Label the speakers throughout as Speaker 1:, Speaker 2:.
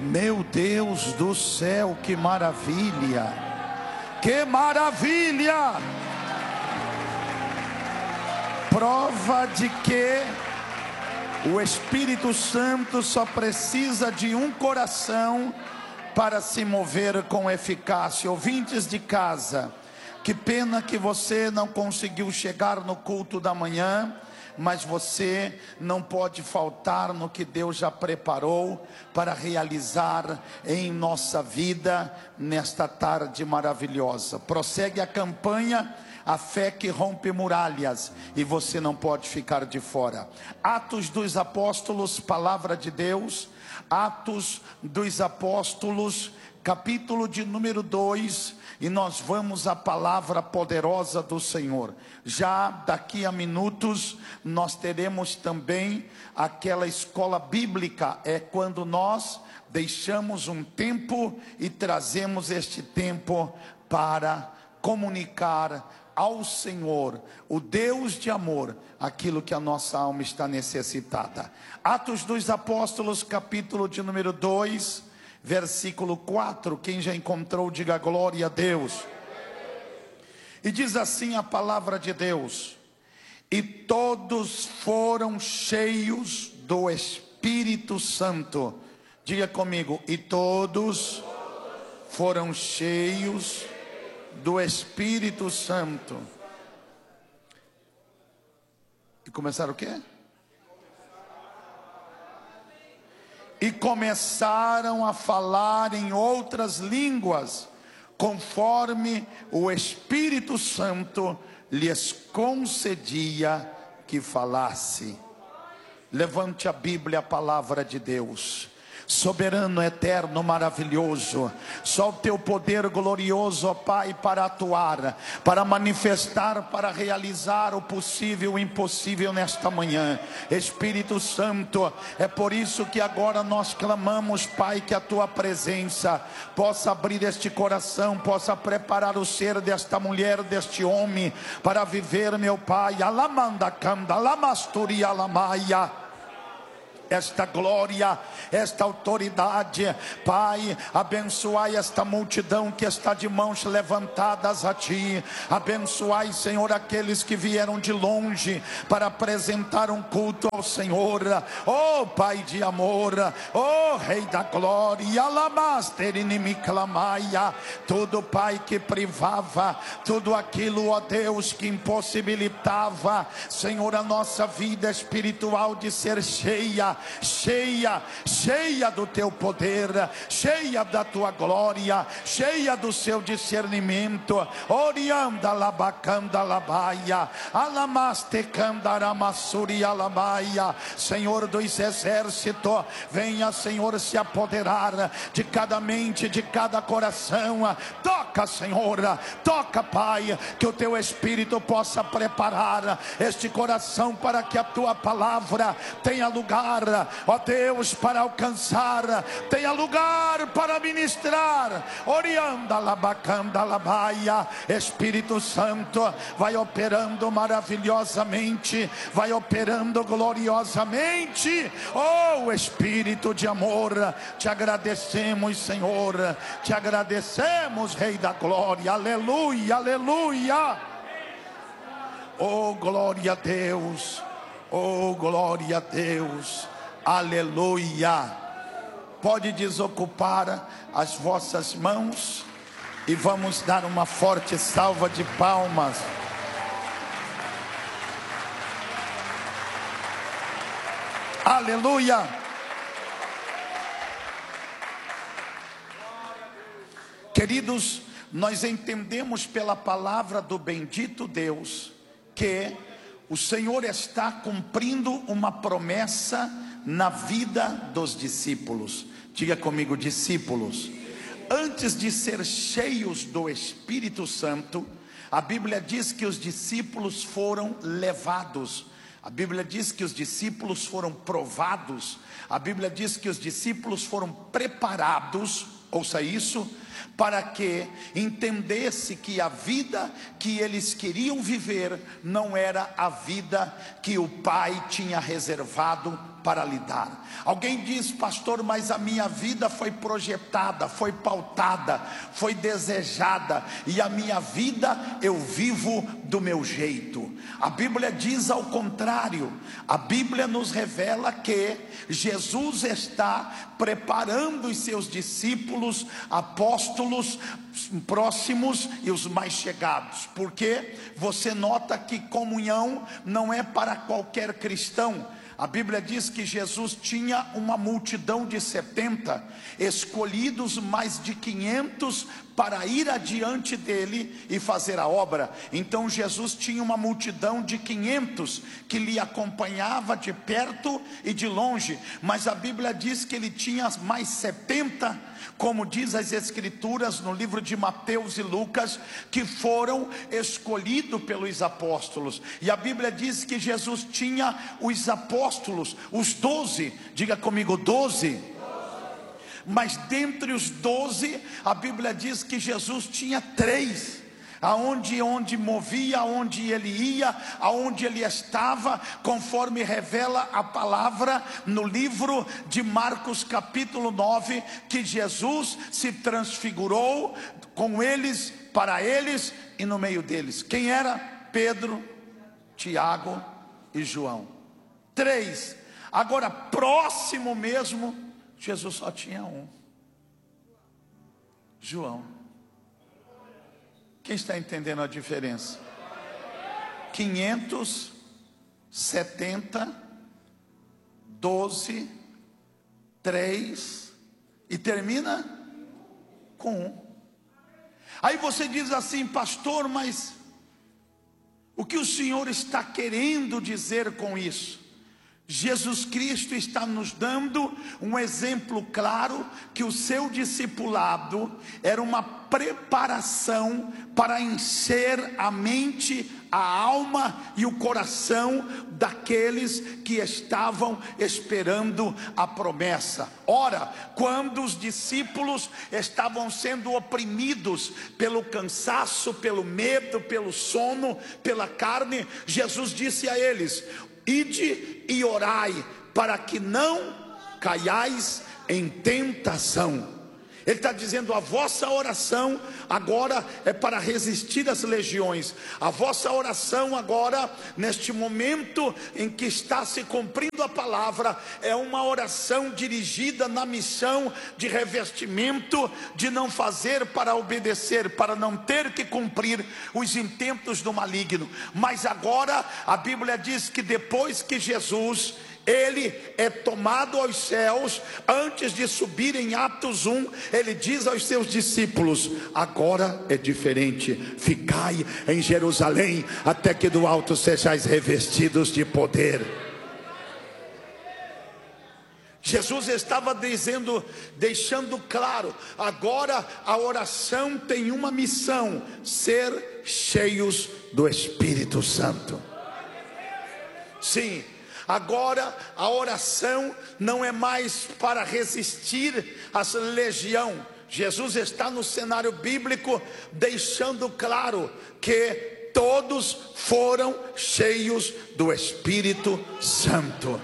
Speaker 1: Meu Deus do céu, que maravilha! Que maravilha! Prova de que o Espírito Santo só precisa de um coração para se mover com eficácia. Ouvintes de casa, que pena que você não conseguiu chegar no culto da manhã, mas você não pode faltar no que Deus já preparou para realizar em nossa vida nesta tarde maravilhosa. Prossegue a campanha A Fé que Rompe Muralhas, e você não pode ficar de fora. Atos dos Apóstolos, Palavra de Deus. Atos dos Apóstolos, capítulo de número 2, e nós vamos à palavra poderosa do Senhor. Já daqui a minutos nós teremos também aquela escola bíblica, é quando nós deixamos um tempo e trazemos este tempo para comunicar ao Senhor, o Deus de amor, aquilo que a nossa alma está necessitada. Atos dos Apóstolos, capítulo de número 2, versículo 4, quem já encontrou, diga glória a Deus. E diz assim a palavra de Deus: e todos foram cheios do Espírito Santo. Diga comigo, e todos foram cheios do Espírito Santo. E começaram o quê? E começaram a falar em outras línguas, conforme o Espírito Santo lhes concedia que falasse. Levante a Bíblia, a palavra de Deus. Soberano, eterno, maravilhoso, só o teu poder glorioso, ó Pai, para atuar, para manifestar, para realizar o possível e o impossível nesta manhã. Espírito Santo, é por isso que agora nós clamamos, Pai, que a tua presença possa abrir este coração, possa preparar o ser desta mulher, deste homem, para viver, meu Pai, alamanda canda, alamasturi, alamaia, esta glória, esta autoridade. Pai, abençoai esta multidão que está de mãos levantadas a Ti. Abençoai, Senhor, aqueles que vieram de longe para apresentar um culto ao Senhor. Oh Pai de amor, oh Rei da glória, tudo, Pai, que privava, tudo aquilo, ó Deus, que impossibilitava, Senhor, a nossa vida espiritual de ser cheia do teu poder, cheia da tua glória, cheia do seu discernimento. Orianda labacanda labaia, alamaste candaramassuri alamaia. Senhor dos exércitos, venha, Senhor, se apoderar de cada mente, de cada coração. Toca, Senhor, toca, Pai, que o teu Espírito possa preparar este coração para que a tua palavra tenha lugar, ó Deus, para alcançar, tenha lugar para ministrar. Orianda labacanda labaia. Espírito Santo, vai operando maravilhosamente, vai operando gloriosamente. Oh Espírito de amor, te agradecemos, Senhor, te agradecemos, Rei da glória. Aleluia, aleluia. Oh glória a Deus, oh glória a Deus. Aleluia. Pode desocupar as vossas mãos e vamos dar uma forte salva de palmas. Aleluia. Queridos, nós entendemos pela palavra do bendito Deus que o Senhor está cumprindo uma promessa na vida dos discípulos. Diga comigo, discípulos. Antes de ser cheios do Espírito Santo, a Bíblia diz que os discípulos foram levados. A Bíblia diz que os discípulos foram provados. A Bíblia diz que os discípulos foram preparados, ouça isso, para que entendesse que a vida que eles queriam viver não era a vida que o Pai tinha reservado para lidar. Alguém diz: pastor, mas a minha vida foi projetada, foi pautada, foi desejada, e a minha vida eu vivo do meu jeito. A Bíblia diz ao contrário. A Bíblia nos revela que Jesus está preparando os seus discípulos, apóstolos próximos e os mais chegados. Porque você nota que comunhão não é para qualquer cristão. A Bíblia diz que Jesus tinha uma multidão de 70, escolhidos mais de 500 para ir adiante dele e fazer a obra. Então Jesus tinha uma multidão de 500 que lhe acompanhava de perto e de longe. Mas a Bíblia diz que ele tinha mais 70, como diz as Escrituras no livro de Mateus e Lucas, que foram escolhidos pelos apóstolos. E a Bíblia diz que Jesus tinha os apóstolos, os 12, diga comigo, 12. Mas dentre os 12, a Bíblia diz que Jesus tinha 3. Onde movia, aonde ele ia, aonde ele estava, conforme revela a palavra no livro de Marcos capítulo 9, que Jesus se transfigurou com eles, para eles e no meio deles. Quem era? Pedro, Tiago e João. 3. Agora, próximo mesmo, Jesus só tinha um: João. Quem está entendendo a diferença? 570, 12, 3 e termina com 1. Aí você diz assim: pastor, mas o que o senhor está querendo dizer com isso? Jesus Cristo está nos dando um exemplo claro que o seu discipulado era uma preparação para encher a mente, a alma e o coração daqueles que estavam esperando a promessa. Ora, quando os discípulos estavam sendo oprimidos pelo cansaço, pelo medo, pelo sono, pela carne, Jesus disse a eles: ide e orai, para que não caiais em tentação. Ele está dizendo: a vossa oração agora é para resistir às legiões. A vossa oração agora, neste momento em que está se cumprindo a palavra, é uma oração dirigida na missão de revestimento, de não fazer para obedecer, para não ter que cumprir os intentos do maligno. Mas agora a Bíblia diz que depois que Jesus, ele é tomado aos céus, antes de subir em Atos 1, ele diz aos seus discípulos: agora é diferente, ficai em Jerusalém, até que do alto sejais revestidos de poder. Jesus estava dizendo, deixando claro: agora a oração tem uma missão: ser cheios do Espírito Santo. Sim. Agora a oração não é mais para resistir às legiões. Jesus está no cenário bíblico deixando claro que todos foram cheios do Espírito Santo.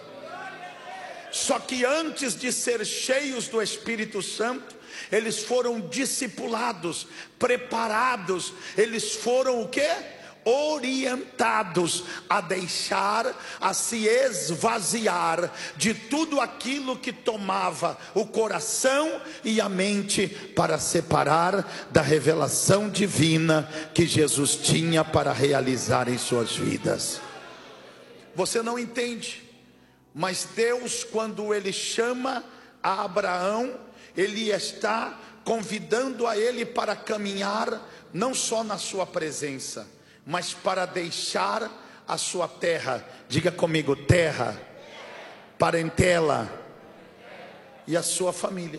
Speaker 1: Só que antes de ser cheios do Espírito Santo, eles foram discipulados, preparados. Eles foram o quê? Orientados a deixar, a se esvaziar de tudo aquilo que tomava o coração e a mente, para separar da revelação divina que Jesus tinha para realizar em suas vidas. Você não entende, mas Deus, quando ele chama a Abraão, ele está convidando a ele para caminhar não só na sua presença, mas para deixar a sua terra. Diga comigo: terra, parentela e a sua família.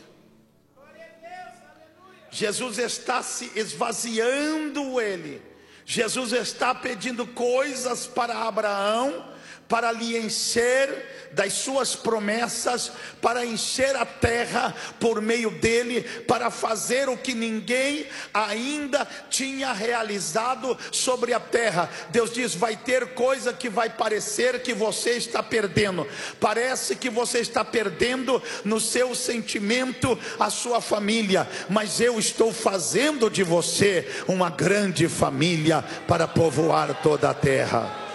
Speaker 1: Jesus está se esvaziando ele. Jesus está pedindo coisas para Abraão, para lhe encher das suas promessas, para encher a terra por meio dele, para fazer o que ninguém ainda tinha realizado sobre a terra. Deus diz: vai ter coisa que vai parecer que você está perdendo. Parece que você está perdendo no seu sentimento a sua família, mas eu estou fazendo de você uma grande família para povoar toda a terra.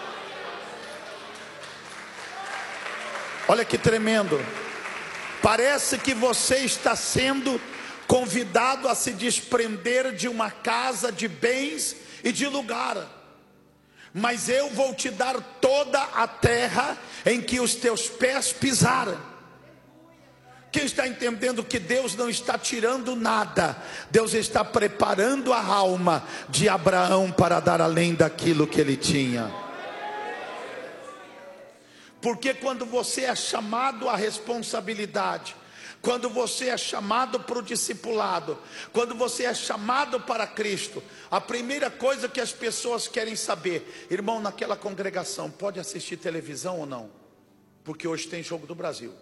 Speaker 1: Olha que tremendo. Parece que você está sendo convidado a se desprender de uma casa, de bens e de lugar, mas eu vou te dar toda a terra em que os teus pés pisarem. Quem está entendendo que Deus não está tirando nada? Deus está preparando a alma de Abraão para dar além daquilo que ele tinha. Porque quando você é chamado à responsabilidade, quando você é chamado para o discipulado, quando você é chamado para Cristo, a primeira coisa que as pessoas querem saber: irmão, naquela congregação pode assistir televisão ou não? Porque hoje tem jogo do Brasil.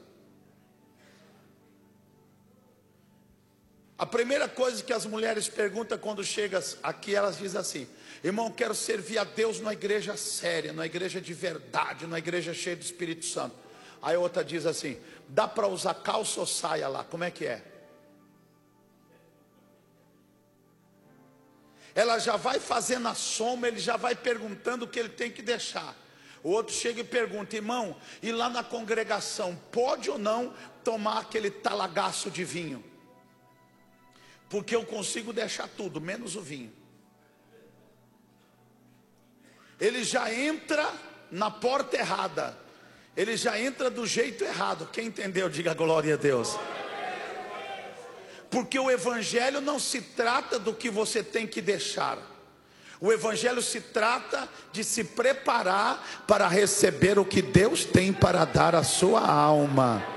Speaker 1: A primeira coisa que as mulheres perguntam quando chegam aqui, elas dizem assim: irmão, quero servir a Deus numa igreja séria, numa igreja de verdade, numa igreja cheia do Espírito Santo. Aí outra diz assim: dá para usar calça ou saia lá? Como é que é? Ela já vai fazendo a soma, ele já vai perguntando o que ele tem que deixar. O outro chega e pergunta: irmão, e lá na congregação pode ou não tomar aquele talagaço de vinho? Porque eu consigo deixar tudo, menos o vinho. Ele já entra na porta errada, ele já entra do jeito errado. Quem entendeu, diga glória a Deus. Porque o evangelho não se trata do que você tem que deixar. O evangelho se trata de se preparar para receber o que Deus tem para dar à sua alma.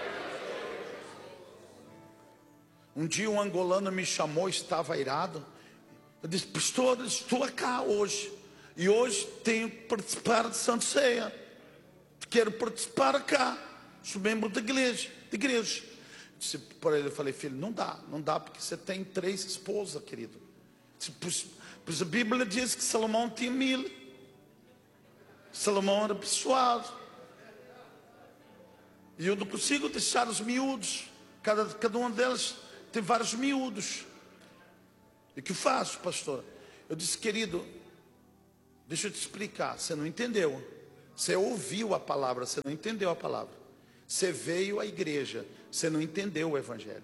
Speaker 1: Um dia um angolano me chamou, estava irado. Eu disse: pastor, estou cá hoje, e hoje tenho que participar de Santa Ceia. Quero participar cá, sou membro da igreja. Disse para ele, eu falei: filho, não dá porque você tem 3 esposas, querido. Pois a Bíblia diz que Salomão tinha 1000. Salomão era abençoado. E eu não consigo deixar os miúdos, cada uma delas tem vários miúdos. E o que eu faço, pastor? Eu disse: querido, deixa eu te explicar. Você não entendeu. Você ouviu a palavra, você não entendeu a palavra. Você veio à igreja, você não entendeu o evangelho.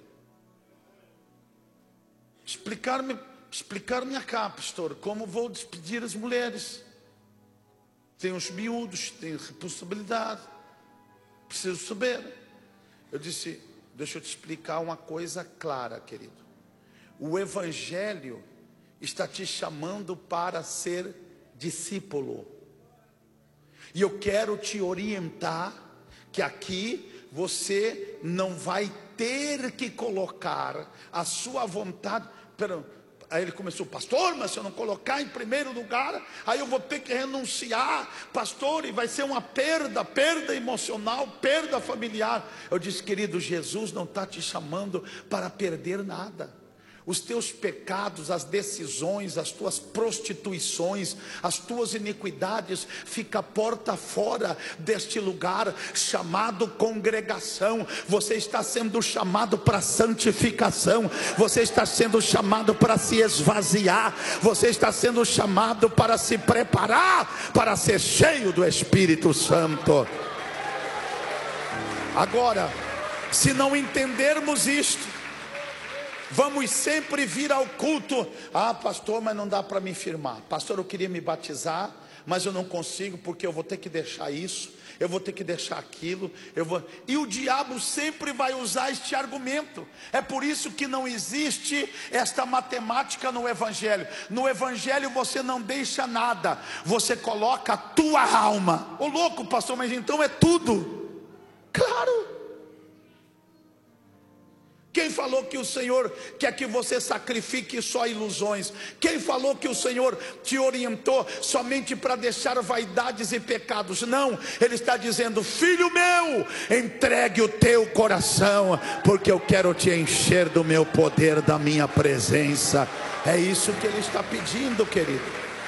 Speaker 1: Explicar-me cá, pastor, como vou despedir as mulheres. Tem os miúdos, tem responsabilidade, preciso saber. Eu disse: deixa eu te explicar uma coisa clara, querido. O evangelho está te chamando para ser discípulo. E eu quero te orientar que aqui você não vai ter que colocar a sua vontade. Aí ele começou: pastor, mas se eu não colocar em primeiro lugar, aí eu vou ter que renunciar, pastor, e vai ser uma perda emocional, perda familiar. Eu disse: querido, Jesus não está te chamando para perder nada. Os teus pecados, as decisões, as tuas prostituições, as tuas iniquidades, fica porta fora deste lugar chamado congregação. Você está sendo chamado para santificação, você está sendo chamado para se esvaziar, você está sendo chamado para se preparar para ser cheio do Espírito Santo. Agora, se não entendermos isto, vamos sempre vir ao culto: ah, pastor, mas não dá para me firmar. Pastor, eu queria me batizar, mas eu não consigo, porque eu vou ter que deixar isso, eu vou ter que deixar aquilo, E o diabo sempre vai usar este argumento. É por isso que não existe esta matemática no evangelho. No evangelho você não deixa nada, você coloca a tua alma. Ô louco, pastor, mas então é tudo? Claro. Quem falou que o Senhor quer que você sacrifique só ilusões? Quem falou que o Senhor te orientou somente para deixar vaidades e pecados? Não, Ele está dizendo: filho meu, entregue o teu coração, porque eu quero te encher do meu poder, da minha presença. É isso que Ele está pedindo, querido.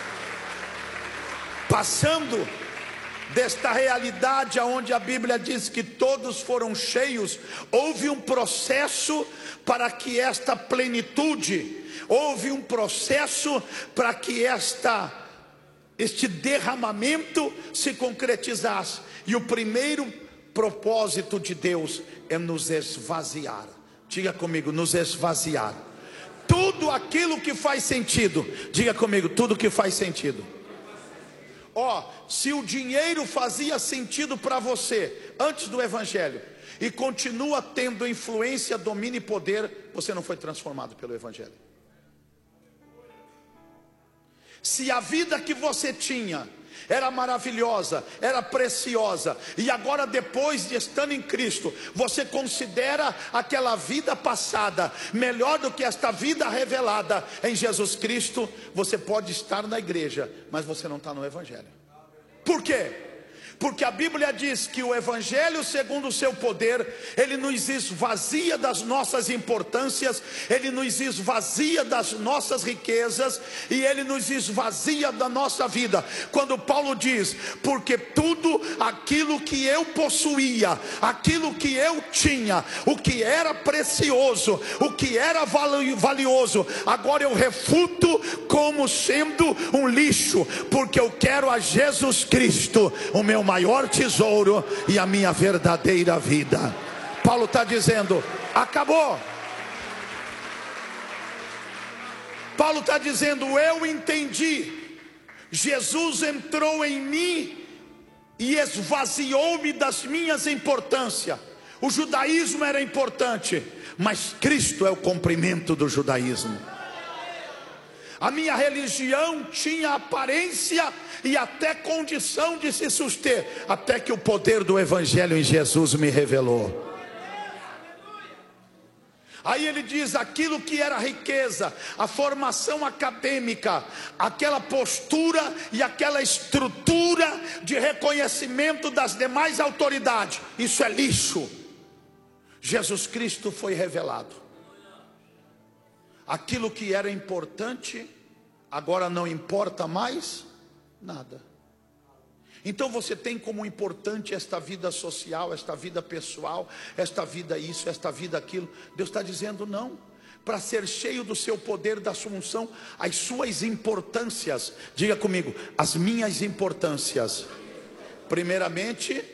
Speaker 1: Passando desta realidade onde a Bíblia diz que todos foram cheios, houve um processo para que esta plenitude, houve um processo para que este derramamento se concretizasse. E o primeiro propósito de Deus é nos esvaziar. Diga comigo, nos esvaziar. Tudo aquilo que faz sentido, diga comigo, tudo que faz sentido. Se o dinheiro fazia sentido para você antes do Evangelho e continua tendo influência, domínio e poder, você não foi transformado pelo Evangelho. Se a vida que você tinha era maravilhosa, era preciosa, e agora, depois de estando em Cristo, você considera aquela vida passada melhor do que esta vida revelada em Jesus Cristo, você pode estar na igreja, mas você não está no Evangelho. Por quê? Porque a Bíblia diz que o Evangelho, segundo o seu poder, ele nos esvazia das nossas importâncias, ele nos esvazia das nossas riquezas, e ele nos esvazia da nossa vida. Quando Paulo diz: porque tudo aquilo que eu possuía, aquilo que eu tinha, o que era precioso, o que era valioso, agora eu refuto como sendo um lixo, porque eu quero a Jesus Cristo, o meu maior tesouro e a minha verdadeira vida. Paulo está dizendo: acabou. Paulo está dizendo: eu entendi. Jesus entrou em mim e esvaziou-me das minhas importâncias. O judaísmo era importante, mas Cristo é o cumprimento do judaísmo. A minha religião tinha aparência e até condição de se suster, até que o poder do Evangelho em Jesus me revelou. Aí ele diz: aquilo que era riqueza, a formação acadêmica, aquela postura e aquela estrutura de reconhecimento das demais autoridades, isso é lixo. Jesus Cristo foi revelado. Aquilo que era importante, agora não importa mais nada. Então você tem como importante esta vida social, esta vida pessoal, esta vida isso, esta vida aquilo. Deus está dizendo: não. Para ser cheio do seu poder, da sua unção, as suas importâncias, diga comigo, as minhas importâncias. Primeiramente,